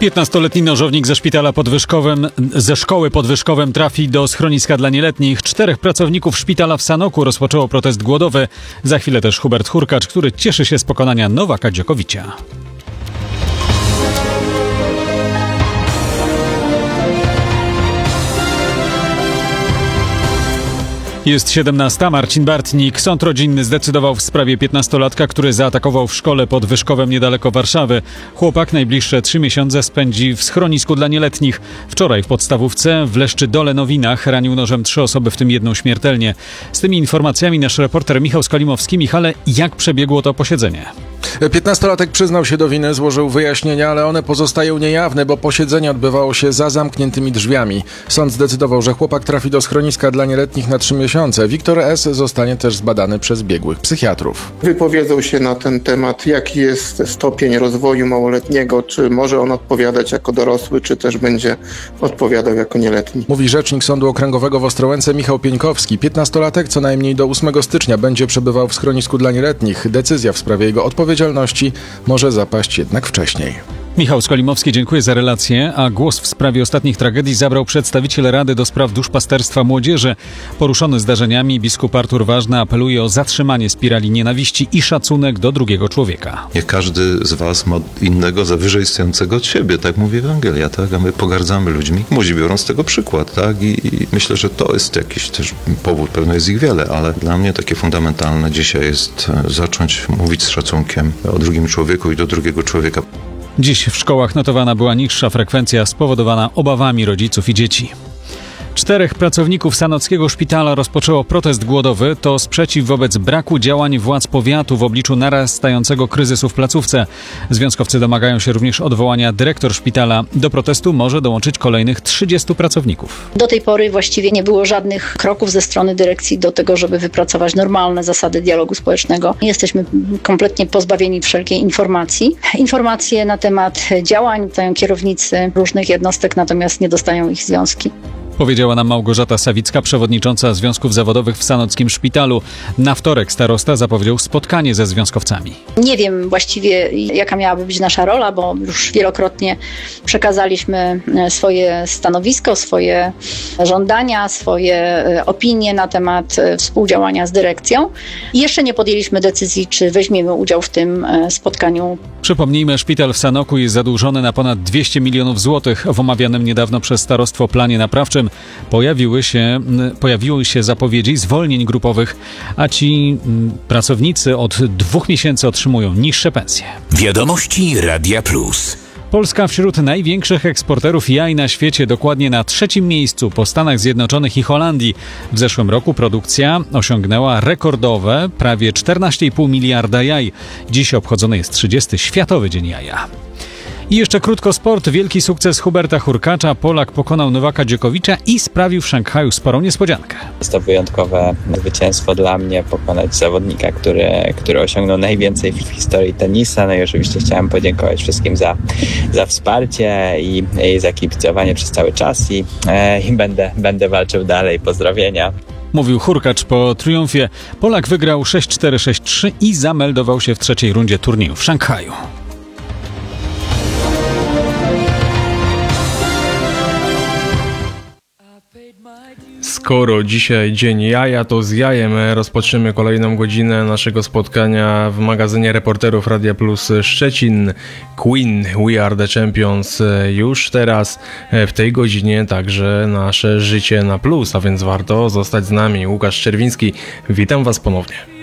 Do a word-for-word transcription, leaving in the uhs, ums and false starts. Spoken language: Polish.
piętnastoletni nożownik ze szpitala pod Wyszkowem, ze szkoły pod Wyszkowem trafi do schroniska dla nieletnich. Czterech pracowników szpitala w Sanoku rozpoczęło protest głodowy. Za chwilę też Hubert Hurkacz, który cieszy się z pokonania Nowaka Djokovicia. Jest siedemnasta. Marcin Bartnik. Sąd rodzinny zdecydował w sprawie piętnastolatka, który zaatakował w szkole pod Wyszkowem niedaleko Warszawy. Chłopak najbliższe trzy miesiące spędzi w schronisku dla nieletnich. Wczoraj w podstawówce w Leszczydole-Nowinach ranił nożem trzy osoby, w tym jedną śmiertelnie. Z tymi informacjami nasz reporter Michał Skolimowski. Michale, jak przebiegło to posiedzenie? Piętnastolatek przyznał się do winy, złożył wyjaśnienia, ale one pozostają niejawne, bo posiedzenie odbywało się za zamkniętymi drzwiami. Sąd zdecydował, że chłopak trafi do schroniska dla nieletnich na trzy miesiące. Wiktor S. zostanie też zbadany przez biegłych psychiatrów. Wypowiedzą się na ten temat, jaki jest stopień rozwoju małoletniego, czy może on odpowiadać jako dorosły, czy też będzie odpowiadał jako nieletni. Mówi rzecznik Sądu Okręgowego w Ostrołęce Michał Pieńkowski. Piętnastolatek co najmniej do ósmego stycznia będzie przebywał w schronisku dla nieletnich. Decyzja w sprawie jego odpowiedzialności może zapaść jednak wcześniej. Michał Skolimowski, dziękuję za relację, a głos w sprawie ostatnich tragedii zabrał przedstawiciel Rady do Spraw Duszpasterstwa Młodzieży. Poruszony zdarzeniami biskup Artur Ważna apeluje o zatrzymanie spirali nienawiści i szacunek do drugiego człowieka. Niech każdy z was ma innego, za wyżej stojącego od siebie, tak mówi Ewangelia, tak? A my pogardzamy ludźmi. Młodzi biorą z tego przykład, tak? I, I myślę, że to jest jakiś też powód, pewno jest ich wiele, ale dla mnie takie fundamentalne dzisiaj jest zacząć mówić z szacunkiem o drugim człowieku i do drugiego człowieka. Dziś w szkołach notowana była niższa frekwencja spowodowana obawami rodziców i dzieci. Czterech pracowników sanockiego szpitala rozpoczęło protest głodowy. To sprzeciw wobec braku działań władz powiatu w obliczu narastającego kryzysu w placówce. Związkowcy domagają się również odwołania dyrektor szpitala. Do protestu może dołączyć kolejnych trzydziestu pracowników. Do tej pory właściwie nie było żadnych kroków ze strony dyrekcji do tego, żeby wypracować normalne zasady dialogu społecznego. Jesteśmy kompletnie pozbawieni wszelkiej informacji. Informacje na temat działań dają kierownicy różnych jednostek, natomiast nie dostają ich związki. Powiedziała nam Małgorzata Sawicka, przewodnicząca Związków Zawodowych w Sanockim Szpitalu. Na wtorek starosta zapowiedział spotkanie ze związkowcami. Nie wiem właściwie, jaka miałaby być nasza rola, bo już wielokrotnie przekazaliśmy swoje stanowisko, swoje żądania, swoje opinie na temat współdziałania z dyrekcją. I jeszcze nie podjęliśmy decyzji, czy weźmiemy udział w tym spotkaniu. Przypomnijmy, szpital w Sanoku jest zadłużony na ponad dwieście milionów złotych. W omawianym niedawno przez starostwo planie naprawczym Pojawiły się, pojawiły się zapowiedzi zwolnień grupowych, a ci m, pracownicy od dwóch miesięcy otrzymują niższe pensje. Wiadomości Radia Plus. Polska wśród największych eksporterów jaj na świecie, dokładnie na trzecim miejscu po Stanach Zjednoczonych i Holandii. W zeszłym roku produkcja osiągnęła rekordowe prawie czternaście i pół miliarda jaj. Dziś obchodzony jest trzydziesty Światowy Dzień Jaja. I jeszcze krótko sport. Wielki sukces Huberta Hurkacza. Polak pokonał Nowaka Djokovicia i sprawił w Szanghaju sporą niespodziankę. Jest to wyjątkowe zwycięstwo dla mnie, pokonać zawodnika, który, który osiągnął najwięcej w historii tenisa. No i oczywiście chciałem podziękować wszystkim za, za wsparcie i, i za kibicowanie przez cały czas i, e, i będę, będę walczył dalej. Pozdrowienia. Mówił Hurkacz po triumfie. Polak wygrał sześć cztery sześć trzy i zameldował się w trzeciej rundzie turnieju w Szanghaju. Skoro dzisiaj dzień jaja, to z jajem rozpoczniemy kolejną godzinę naszego spotkania w magazynie reporterów Radia Plus Szczecin. Queen, We Are The Champions już teraz w tej godzinie, także nasze życie na plus, a więc warto zostać z nami. Łukasz Czerwiński, witam Was ponownie.